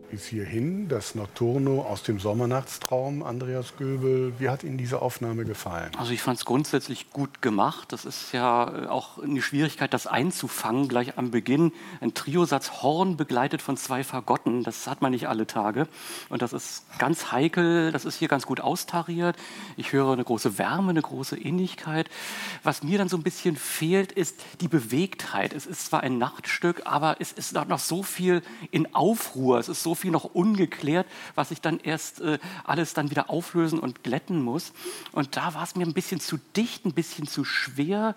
Bis hierhin das Notturno aus dem Sommernachtstraum, Andreas Göbel. Wie hat Ihnen diese Aufnahme gefallen? Also ich fand es grundsätzlich gut gemacht. Das ist ja auch eine Schwierigkeit, das einzufangen, gleich am Beginn. Ein Triosatz Horn begleitet von 2 Fagotten, das hat man nicht alle Tage. Und das ist ganz heikel, das ist hier ganz gut austariert. Ich höre eine große Wärme, eine große Innigkeit. Was mir dann so ein bisschen fehlt, ist die Bewegtheit. Es ist zwar ein Nachtstück, aber es ist noch so viel in Aufruhr. Es ist so viel noch ungeklärt, was ich dann erst alles dann wieder auflösen und glätten muss. Und da war es mir ein bisschen zu dicht, ein bisschen zu schwer.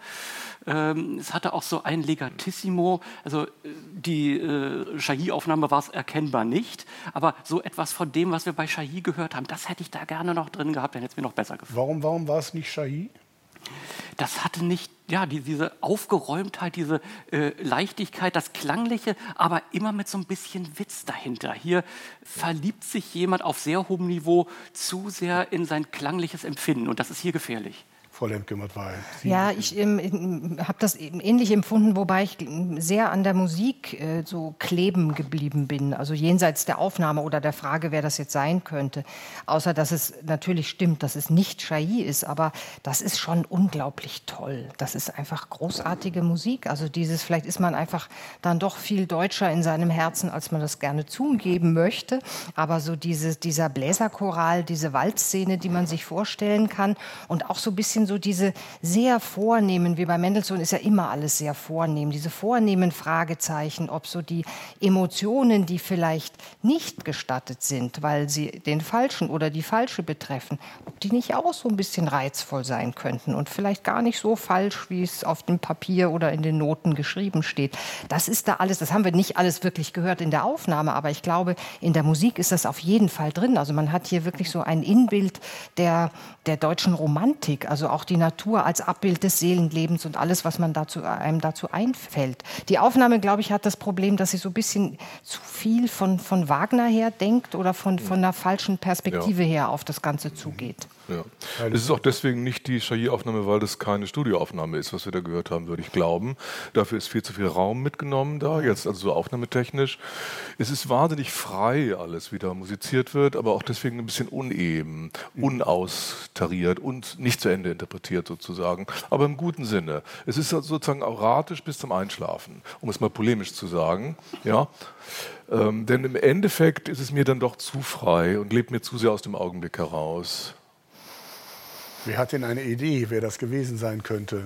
Es hatte auch so ein Legatissimo. Also die Chailly-Aufnahme war es erkennbar nicht. Aber so etwas von dem, was wir bei Chailly gehört haben, das hätte ich da gerne noch drin gehabt, dann hätte es mir noch besser gefallen. Warum war es nicht Chailly? Das hatte nicht, ja, diese Aufgeräumtheit, diese Leichtigkeit, das Klangliche, aber immer mit so ein bisschen Witz dahinter. Hier verliebt sich jemand auf sehr hohem Niveau zu sehr in sein klangliches Empfinden und das ist hier gefährlich. Frau Lemke-Mattwey. Ja, ich habe das ähnlich empfunden, wobei ich sehr an der Musik so kleben geblieben bin. Also jenseits der Aufnahme oder der Frage, wer das jetzt sein könnte. Außer, dass es natürlich stimmt, dass es nicht Chailly ist, aber das ist schon unglaublich toll. Das ist einfach großartige Musik. Also vielleicht ist man einfach dann doch viel deutscher in seinem Herzen, als man das gerne zugeben möchte. Aber so dieser Bläserchoral, diese Waldszene, die man sich vorstellen kann und auch so ein bisschen so diese sehr vornehmen, wie bei Mendelssohn ist ja immer alles sehr vornehm, diese vornehmen Fragezeichen, ob so die Emotionen, die vielleicht nicht gestattet sind, weil sie den Falschen oder die Falsche betreffen, ob die nicht auch so ein bisschen reizvoll sein könnten und vielleicht gar nicht so falsch, wie es auf dem Papier oder in den Noten geschrieben steht. Das ist da alles, das haben wir nicht alles wirklich gehört in der Aufnahme, aber ich glaube, in der Musik ist das auf jeden Fall drin. Also man hat hier wirklich so ein Inbild der deutschen Romantik, also auch die Natur als Abbild des Seelenlebens und alles, was man einem dazu einfällt. Die Aufnahme, glaube ich, hat das Problem, dass sie so ein bisschen zu viel von Wagner her denkt oder von einer falschen Perspektive her auf das Ganze zugeht. Ja. Es ist auch deswegen nicht die Chailly-Aufnahme, weil das keine Studioaufnahme ist, was wir da gehört haben, würde ich glauben. Dafür ist viel zu viel Raum mitgenommen da, jetzt also so aufnahmetechnisch. Es ist wahnsinnig frei alles, wie da musiziert wird, aber auch deswegen ein bisschen uneben, unaustariert und nicht zu Ende interpretiert sozusagen, aber im guten Sinne. Es ist sozusagen auratisch bis zum Einschlafen, um es mal polemisch zu sagen. Ja? Denn im Endeffekt ist es mir dann doch zu frei und lebt mir zu sehr aus dem Augenblick heraus. Wer hat denn eine Idee, wer das gewesen sein könnte?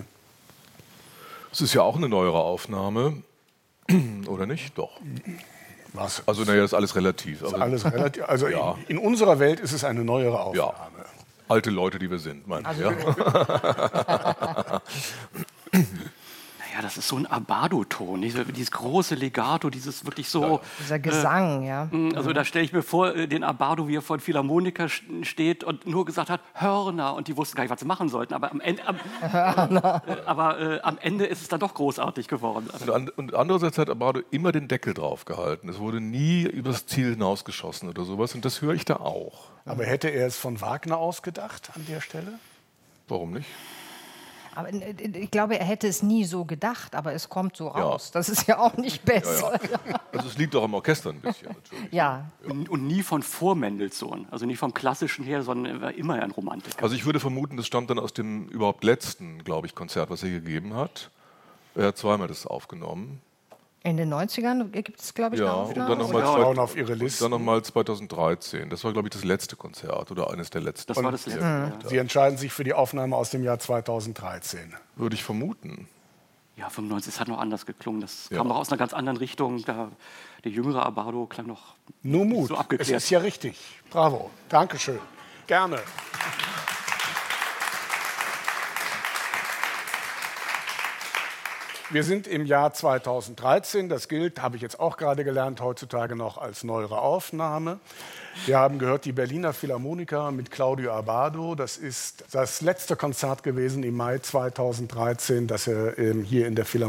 Es ist ja auch eine neuere Aufnahme, oder nicht? Doch. Was? Also naja, das ist alles relativ. Ist alles relativ. Also ja. in unserer Welt ist es eine neuere Aufnahme. Ja. Alte Leute, die wir sind, meine ich. Ja? Ja, das ist so ein Abbado-Ton, dieses große Legato, dieses wirklich so... Ja. Dieser Gesang, ja. Also da stelle ich mir vor, den Abbado, wie er vor dem Philharmoniker steht und nur gesagt hat, Hörner, und die wussten gar nicht, was sie machen sollten, aber am Ende ist es dann doch großartig geworden. Und andererseits hat Abbado immer den Deckel drauf gehalten. Es wurde nie übers Ziel hinausgeschossen oder sowas, und das höre ich da auch. Aber hätte er es von Wagner ausgedacht an der Stelle? Warum nicht? Aber ich glaube, er hätte es nie so gedacht, aber es kommt so raus. Ja. Das ist ja auch nicht besser. Ja, ja. Also es liegt auch im Orchester ein bisschen natürlich. Ja. Und nie von vor Mendelssohn, also nicht vom Klassischen her, sondern er war immer ein Romantiker. Also ich würde vermuten, das stammt dann aus dem überhaupt letzten, glaube ich, Konzert, was er gegeben hat. Er hat zweimal das aufgenommen. In den 90ern gibt es, glaube ich, eine Aufnahme. Und dann auf Ihre Liste. Dann nochmal 2013. Das war, glaube ich, das letzte Konzert oder eines der letzten. Das war das letzte. Ja. Sie entscheiden sich für die Aufnahme aus dem Jahr 2013. Würde ich vermuten. Ja, 95, es hat noch anders geklungen. Das kam noch aus einer ganz anderen Richtung. Der jüngere Abbado klang noch nur Mut. So abgeklärt. Es ist ja richtig. Bravo. Dankeschön. Gerne. Wir sind im Jahr 2013, das gilt, habe ich jetzt auch gerade gelernt, heutzutage noch als neuere Aufnahme. Wir haben gehört, die Berliner Philharmoniker mit Claudio Abbado. Das ist das letzte Konzert gewesen im Mai 2013, das er hier in der Philharmonie